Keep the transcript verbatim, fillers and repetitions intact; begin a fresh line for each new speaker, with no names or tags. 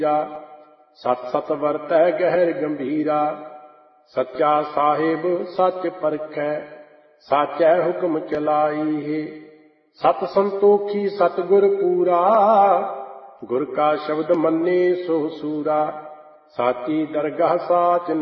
सत सत वरतै गहर गंभीरा, सच्चा साहिब सच परखै, साचै हुक्म चलाई है। सत संतोखी सतगुर पूरा, गुर का शब्द मन्ने सो सूरा, साची दरगाह साच